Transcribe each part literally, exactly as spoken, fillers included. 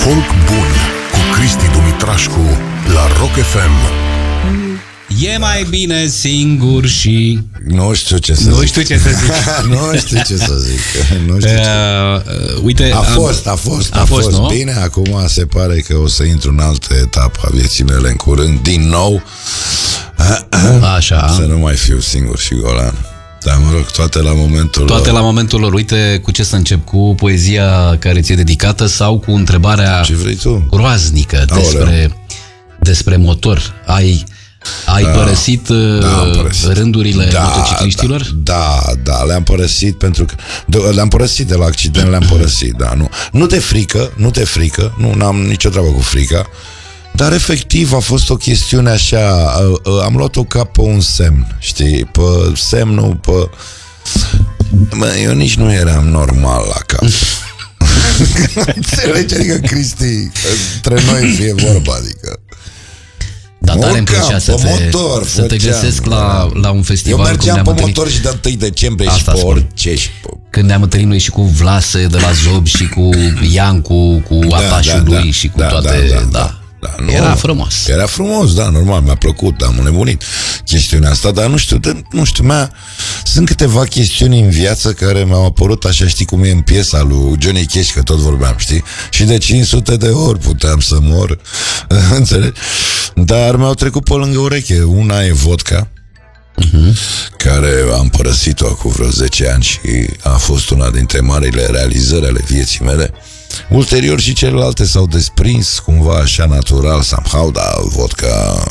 Folk bun cu Cristi Dumitrașcu la Rock F M. E mai bine singur și... Nu știu ce să nu zic. știu ce să zic. Nu știu ce să zic. Nu știu ce... Uh, uite, a, am... fost, a fost, a, a fost, fost nu? bine. Acum se pare că o să intru în altă etapă a vieții mele în curând. Din nou. Așa. Să nu mai fiu singur și golan. Dar mă rog, toate la momentul Toate lor. la momentul lor. Uite, cu ce să încep? Cu poezia care ți-e dedicată sau cu întrebarea Ce vrei tu? groaznică despre, despre motor? Ai, ai da, părăsit, da, părăsit rândurile da, motocicliștilor? Da, da, da, le-am părăsit pentru că le-am părăsit de la accident, le-am părăsit, da, nu. Nu te frică, nu te frică, nu n-am nicio treabă cu frica. Dar efectiv a fost o chestiune așa, am luat-o ca pe un semn, știi, pe semnul, pe... Mă, eu nici nu eram normal la cap. Înțelegi? Adică, Cristi, între noi fie vorba, adică... Da, tare îmi Urcam plăcea să, pe te, motor, să te făceam, găsesc la, la un festival. Eu mergeam pe întâlnit, motor și de întâi decembrie și Asta pe spun. orice și pe... când ne-am întâlnit noi și cu Vlase de la Zob și cu Iancu, cu Da, atașul da, lui da, și cu da, toate... da, da, da. da. Da, nu, Era frumos. Era frumos, da, normal, mi-a plăcut, am nebunit chestiunea asta, dar nu știu, de, nu știu, mea, sunt câteva chestiuni în viață care mi-au apărut așa, știi cum e în piesa lui Johnny Cash, că tot vorbeam, știi? Și de cinci sute de ori puteam să mor, înțelegi? Dar mi-au trecut pe lângă ureche. Una e vodka, uh-huh. care am părăsit-o acum vreo zece ani și a fost una dintre marile realizări ale vieții mele. Ulterior și celelalte s-au desprins cumva așa natural, somehow, dar vodka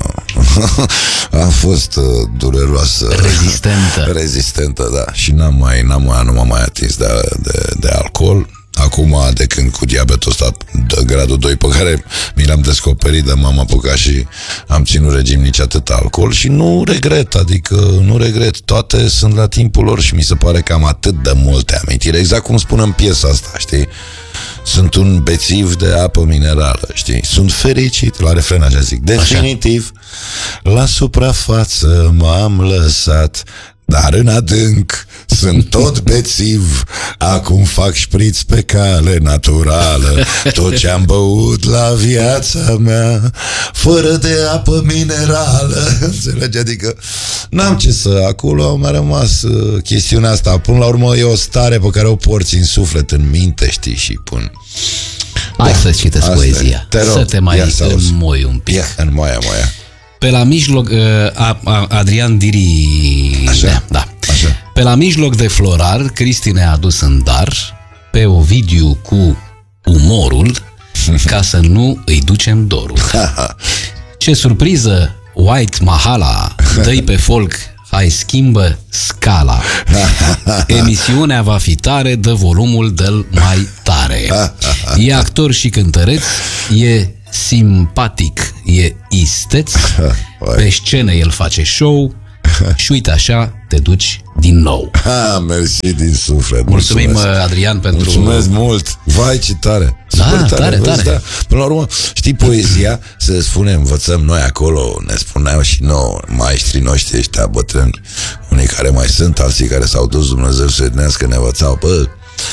a fost uh, dureroasă. Rezistentă. Rezistentă, da. Și n-am mai, n-am mai, nu m-am mai atins de, de, de alcool. Acum, de când cu diabetul ăsta de gradul doi pe care mi l-am descoperit, de m-am apucat și am ținut regim, nici atât alcool și nu regret, adică nu regret, toate sunt la timpul lor și mi se pare că am atât de multe amintiri, exact cum spun în piesa asta, știi? Sunt un bețiv de apă minerală, știi? Sunt fericit, la refren așa zic, definitiv, așa. La suprafață m-am lăsat, dar în adânc sunt tot bețiv. Acum fac șpriț pe cale naturală. Tot ce-am băut la viața mea, fără de apă minerală. Înțelegi? Adică n-am ce să... Acolo mi-a rămas uh, chestiunea asta. Până la urmă e o stare pe care o porți în suflet, în minte, știi? Și până... Hai da, să citesc poezia. Te rog, să te mai înmoi un pic. Ia, înmoia, moia. Pe la mijloc, uh, a, a, Adrian Diri... Așa, da. așa. Pe la mijloc de florar, Cristi ne-a adus în dar pe Ovidiu cu umorul ca să nu îi ducem dorul. Ce surpriză, White Mahala, dă-i pe folk, hai schimbă scala. Emisiunea va fi tare, dă volumul, dă-l mai tare. E actor și cântăreț, e simpatic, e isteț, pe scenă el face show și uite așa te duci din nou. Ha, mersi din suflet. Mulțumim, mulțumesc. Adrian, pentru... Mulțumesc mult. Vai, ce tare. Da, Super tare, tare, vezi, tare. Da. Până la urmă, știi, poezia, se spune, învățăm noi acolo, ne spuneau și nouă, maestrii noștri ăștia bătrâni, unii care mai sunt, alții care s-au dus, Dumnezeu să ednească, ne învățau, bă,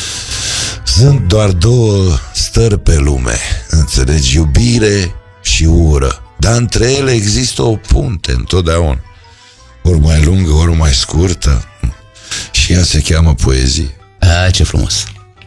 sunt doar două stări pe lume, înțelegi, iubire și ură, dar între ele există o punte întotdeauna, ori mai lungă, ori mai scurtă, și ea se cheamă poezie. A, ce frumos.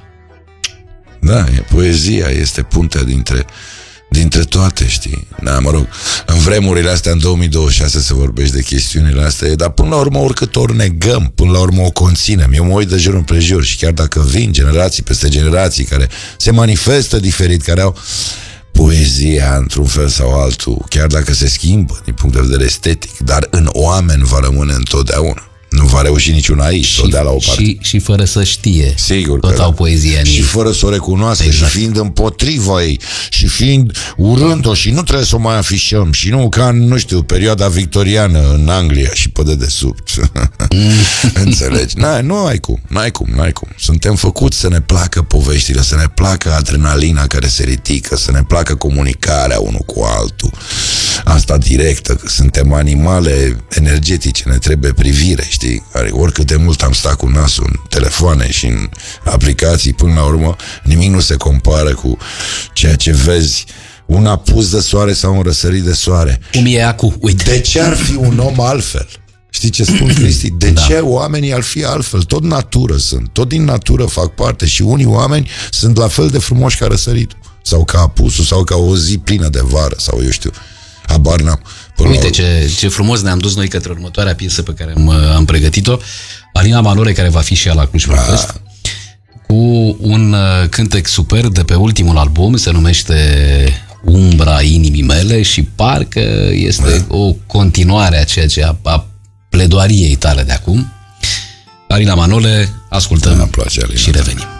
Da, e poezia, este puntea dintre, dintre toate, știi? Da, mă rog, în vremurile astea, în două mii douăzeci și șase se vorbește de chestiunile astea, dar până la urmă, oricât ori negăm, până la urmă o conținem. Eu mă uit de jur împrejur și chiar dacă vin generații peste generații care se manifestă diferit, care au poezia într-un fel sau altul, chiar dacă se schimbă din punct de vedere estetic, dar în oameni va rămâne întotdeauna. Nu va reuși niciuna aici, și, o dea la o parte. Și, și fără să știe. Sigur tot că au da. poezia în și ei. fără să o recunoască, exact. Și fiind împotriva ei, și fiind urând-o, și nu trebuie să o mai afișăm, și nu ca în, nu știu, perioada victoriană în Anglia și pe dedesubt. Înțelegi? N-ai, nu ai cum, n-ai cum, n-ai cum. Suntem făcuți să ne placă poveștile, să ne placă adrenalina care se ridică, să ne placă comunicarea unul cu altul. asta directă, că suntem animale energetice, ne trebuie privire, știi? Care oricât de mult am stat cu nasul în telefoane și în aplicații, până la urmă, nimic nu se compară cu ceea ce vezi, un apus de soare sau un răsărit de soare. Cum e acum, uite. De ce ar fi un om altfel? Știi ce spun, Cristi? De da. ce oamenii ar fi altfel? Tot natură sunt, tot din natură fac parte și unii oameni sunt la fel de frumoși ca răsăritul, sau ca apusul, sau ca o zi plină de vară, sau eu știu, habar n-am. Uite ce, ce frumos ne-am dus noi către următoarea piesă pe care am, am pregătit-o, Alina Manole, care va fi și ea la Cluj Podcast, cu un cântec super de pe ultimul album, se numește Umbra inimii mele și parcă este da. o continuare a ceea ce a, a pledoariei tale de acum. Alina Manole, ascultăm da, place, Alina. Și revenim.